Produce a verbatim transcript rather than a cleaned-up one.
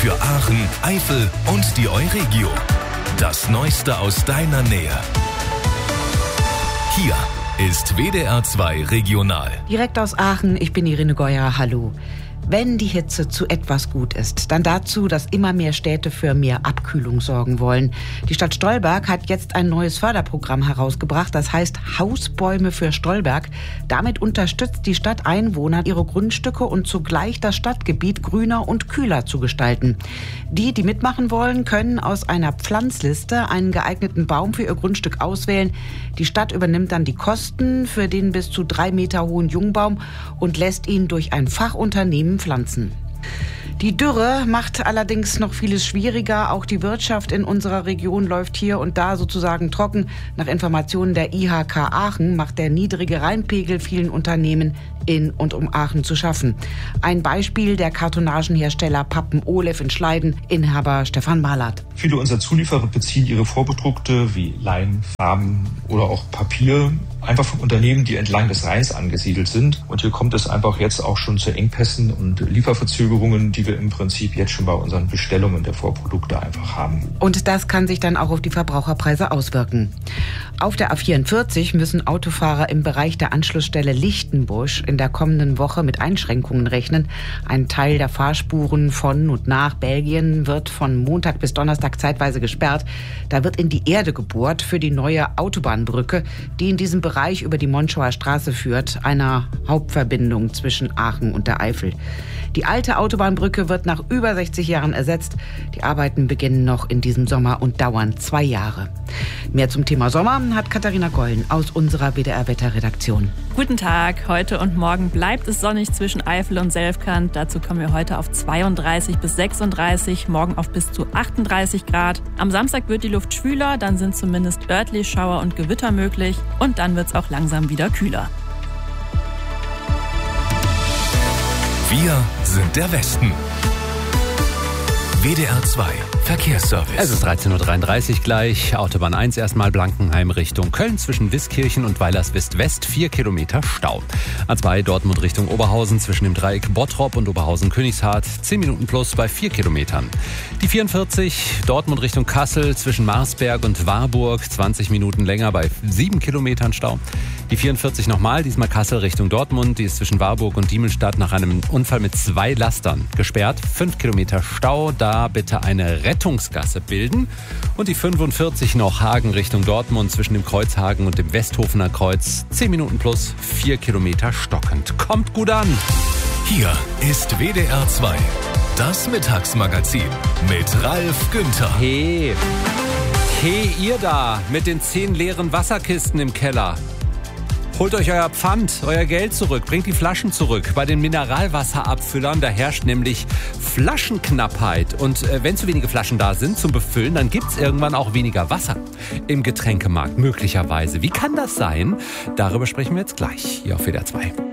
Für Aachen, Eifel und die Euregio. Das Neueste aus deiner Nähe. Hier ist W D R zwei Regional. Direkt aus Aachen, ich bin Irene Geuer, hallo. Wenn die Hitze zu etwas gut ist, dann dazu, dass immer mehr Städte für mehr Abkühlung sorgen wollen. Die Stadt Stolberg hat jetzt ein neues Förderprogramm herausgebracht, das heißt Hausbäume für Stolberg. Damit unterstützt die Stadt Einwohner, ihre Grundstücke und zugleich das Stadtgebiet grüner und kühler zu gestalten. Die, die mitmachen wollen, können aus einer Pflanzliste einen geeigneten Baum für ihr Grundstück auswählen. Die Stadt übernimmt dann die Kosten für den bis zu drei Meter hohen Jungbaum und lässt ihn durch ein Fachunternehmen pflanzen. Die Dürre macht allerdings noch vieles schwieriger. Auch die Wirtschaft in unserer Region läuft hier und da sozusagen trocken. Nach Informationen der I H K Aachen macht der niedrige Rheinpegel vielen Unternehmen in und um Aachen zu schaffen. Ein Beispiel der Kartonagenhersteller Pappen-Oleff in Schleiden, Inhaber Stefan Mahlert. Viele unserer Zulieferer beziehen ihre Vorprodukte wie Leim, Farben oder auch Papier einfach von Unternehmen, die entlang des Rheins angesiedelt sind. Und hier kommt es einfach jetzt auch schon zu Engpässen und Lieferverzögerungen, die wir im Prinzip jetzt schon bei unseren Bestellungen der Vorprodukte einfach haben. Und das kann sich dann auch auf die Verbraucherpreise auswirken. Auf der A vierundvierzig müssen Autofahrer im Bereich der Anschlussstelle Lichtenbusch in der kommenden Woche mit Einschränkungen rechnen. Ein Teil der Fahrspuren von und nach Belgien wird von Montag bis Donnerstag zeitweise gesperrt. Da wird in die Erde gebohrt für die neue Autobahnbrücke, die in diesem Bereich über die Monschauer Straße führt, einer Hauptverbindung zwischen Aachen und der Eifel. Die alte Autobahnbrücke wird nach über sechzig Jahren ersetzt. Die Arbeiten beginnen noch in diesem Sommer und dauern zwei Jahre. Mehr zum Thema Sommer hat Katharina Gollen aus unserer W D R-Wetterredaktion. Guten Tag. Heute und morgen bleibt es sonnig zwischen Eifel und Selfkant. Dazu kommen wir heute auf zweiunddreißig bis sechsunddreißig, morgen auf bis zu achtunddreißig Grad. Am Samstag wird die Luft schwüler, dann sind zumindest örtlich Schauer und Gewitter möglich. Und dann wird es auch langsam wieder kühler. Wir sind der Westen. W D R zwei Verkehrsservice. Es ist dreizehn Uhr dreiunddreißig gleich. Autobahn eins erstmal Blankenheim Richtung Köln zwischen Wiskirchen und Weilerswist-West. vier Kilometer Stau. A zwei Dortmund Richtung Oberhausen zwischen dem Dreieck Bottrop und Oberhausen-Königshardt. zehn Minuten plus bei vier Kilometern. Die vierundvierzig Dortmund Richtung Kassel zwischen Marsberg und Warburg. zwanzig Minuten länger bei sieben Kilometern Stau. Die vierundvierzig nochmal, diesmal Kassel Richtung Dortmund. Die ist zwischen Warburg und Diemelstadt nach einem Unfall mit zwei Lastern gesperrt. fünf Kilometer Stau, da bitte eine Rettungsgasse bilden. Und die fünfundvierzig noch Hagen Richtung Dortmund zwischen dem Kreuzhagen und dem Westhofener Kreuz. zehn Minuten plus, vier Kilometer stockend. Kommt gut an! Hier ist W D R zwei, das Mittagsmagazin mit Ralf Günther. Hey, hey ihr da mit den zehn leeren Wasserkisten im Keller. Holt euch euer Pfand, euer Geld zurück, bringt die Flaschen zurück. Bei den Mineralwasserabfüllern, da herrscht nämlich Flaschenknappheit. Und äh, wenn zu wenige Flaschen da sind zum Befüllen, dann gibt's irgendwann auch weniger Wasser im Getränkemarkt, möglicherweise. Wie kann das sein? Darüber sprechen wir jetzt gleich hier auf W D R zwei.